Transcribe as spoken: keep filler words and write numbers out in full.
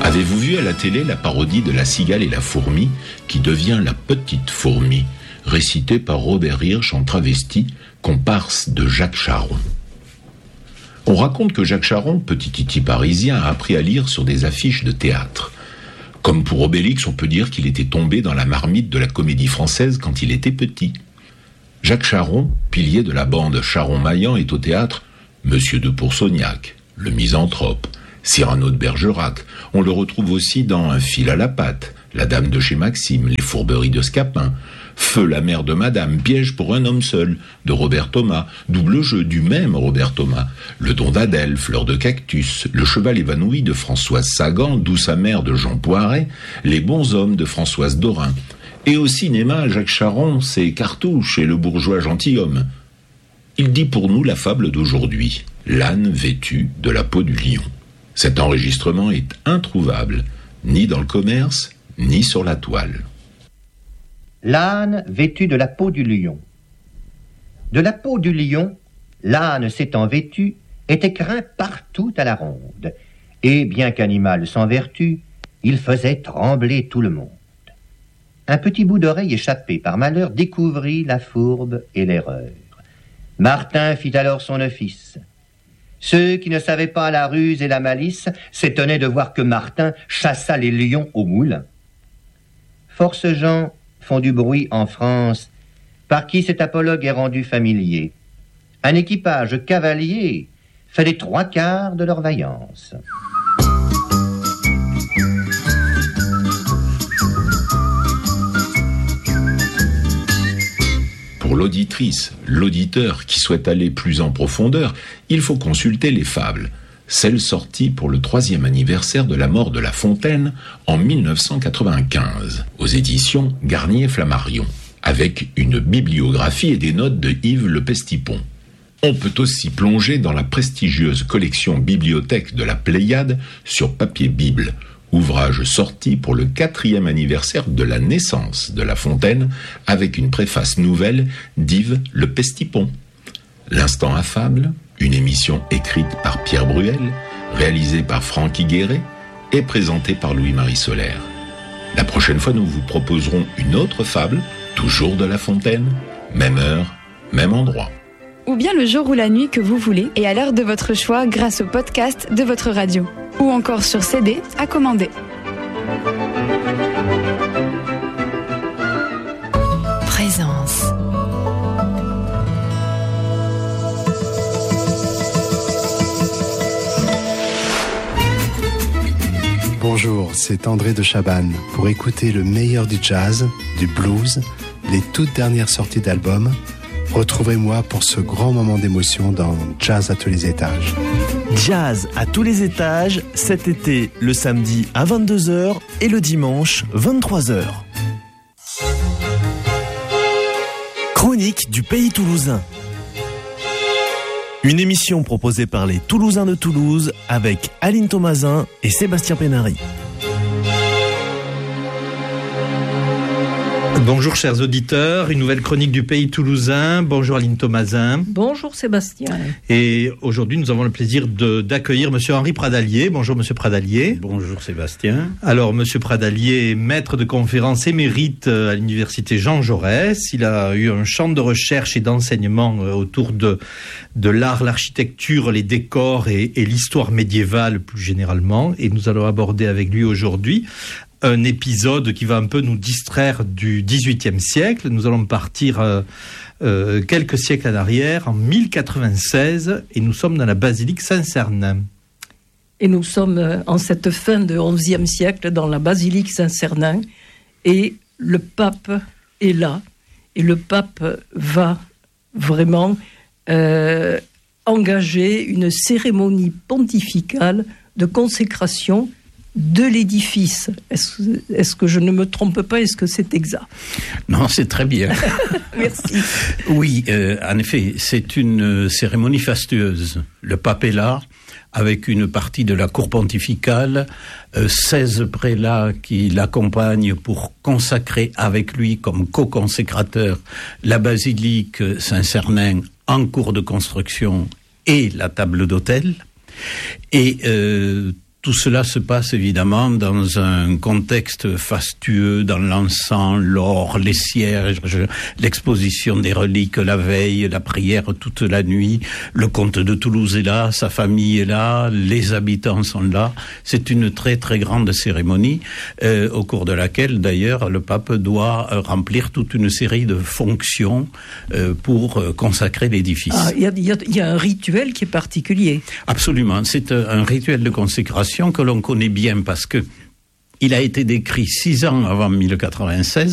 Avez-vous vu à la télé la parodie de La cigale et la fourmi qui devient La petite fourmi, récitée par Robert Hirsch en travesti, comparse de Jacques Charron? On raconte que Jacques Charron, petit titi parisien, a appris à lire sur des affiches de théâtre. Comme pour Obélix, on peut dire qu'il était tombé dans la marmite de la comédie française quand il était petit. Jacques Charron, pilier de la bande Charron-Maillan, est au théâtre Monsieur de Pourceaugnac, le misanthrope, Cyrano de Bergerac. On le retrouve aussi dans Un fil à la patte, La dame de chez Maxime, Les fourberies de Scapin, Feu la mère de Madame, Piège pour un homme seul, de Robert Thomas, Double jeu du même Robert Thomas, Le don d'Adèle, Fleur de cactus, Le cheval évanoui de Françoise Sagan, Douce amère de Jean Poiret, Les bons hommes de Françoise Dorin. Et au cinéma, Jacques Charron, c'est Cartouche et Le bourgeois gentilhomme. Il dit pour nous la fable d'aujourd'hui, L'âne vêtu de la peau du lion. Cet enregistrement est introuvable, ni dans le commerce, ni sur la toile. L'âne vêtu de la peau du lion. De la peau du lion, l'âne s'étant vêtu, était craint partout à la ronde. Et bien qu'animal sans vertu, il faisait trembler tout le monde. Un petit bout d'oreille échappé par malheur découvrit la fourbe et l'erreur. Martin fit alors son office. Ceux qui ne savaient pas la ruse et la malice s'étonnaient de voir que Martin chassa les lions au moulin. Force gens font du bruit en France, par qui cet apologue est rendu familier. Un équipage cavalier fait les trois quarts de leur vaillance. Pour l'auditrice, l'auditeur qui souhaite aller plus en profondeur, il faut consulter les fables, celles sorties pour le troisième anniversaire de la mort de La Fontaine en mille neuf cent quatre-vingt-quinze, aux éditions Garnier-Flammarion, avec une bibliographie et des notes de Yves Le Pestipon. On peut aussi plonger dans la prestigieuse collection Bibliothèque de la Pléiade sur papier Bible, ouvrage sorti pour le quatrième anniversaire de la naissance de La Fontaine, avec une préface nouvelle d'Yves Le Pestipon. L'Instant affable, une émission écrite par Pierre Bruel, réalisée par Franck Higueret et présentée par Louis-Marie Solaire. La prochaine fois, nous vous proposerons une autre fable, toujours de La Fontaine, même heure, même endroit. Ou bien le jour ou la nuit que vous voulez et à l'heure de votre choix grâce au podcast de votre radio. Ou encore sur C D à commander. Présence. Bonjour, c'est André de Chabannes. Pour écouter le meilleur du jazz, du blues, les toutes dernières sorties d'albums, retrouvez-moi pour ce grand moment d'émotion dans Jazz à tous les étages. Jazz à tous les étages, cet été, le samedi à vingt-deux heures et le dimanche vingt-trois heures. Chronique du pays toulousain. Une émission proposée par les Toulousains de Toulouse avec Aline Thomasin et Sébastien Pénary. Bonjour chers auditeurs, une nouvelle chronique du pays toulousain. Bonjour Aline Thomasin. Bonjour Sébastien. Et aujourd'hui nous avons le plaisir de, d'accueillir monsieur Henri Pradalier. Bonjour monsieur Pradalier. Bonjour Sébastien. Alors monsieur Pradalier est maître de conférences émérite à l'université Jean Jaurès. Il a eu un champ de recherche et d'enseignement autour de, de l'art, l'architecture, les décors et, et l'histoire médiévale plus généralement. Et nous allons aborder avec lui aujourd'hui un épisode qui va un peu nous distraire du dix-huitième siècle. Nous allons partir euh, euh, quelques siècles en arrière, en mille quatre-vingt-seize, et nous sommes dans la basilique Saint-Cernin. Et nous sommes en cette fin de onzième siècle dans la basilique Saint-Cernin, et le pape est là, et le pape va vraiment euh, engager une cérémonie pontificale de consécration de l'édifice. Est-ce, est-ce que je ne me trompe pas? Est-ce que c'est exact? Non, c'est très bien. Merci. Oui, euh, en effet, c'est une cérémonie fastueuse. Le pape est là, avec une partie de la cour pontificale, euh, seize prélats qui l'accompagnent pour consacrer avec lui comme co-consécrateur la basilique Saint-Cernin en cours de construction et la table d'autel. Et euh, Tout cela se passe évidemment dans un contexte fastueux, dans l'encens, l'or, les cierges, l'exposition des reliques la veille, la prière toute la nuit. Le comte de Toulouse est là, sa famille est là, les habitants sont là. C'est une très très grande cérémonie euh, au cours de laquelle d'ailleurs le pape doit euh, remplir toute une série de fonctions euh, pour euh, consacrer l'édifice. Ah, il y a, y a, y a un rituel qui est particulier. Absolument, c'est un rituel de consécration que l'on connaît bien parce que il a été décrit six ans avant mille quatre-vingt-seize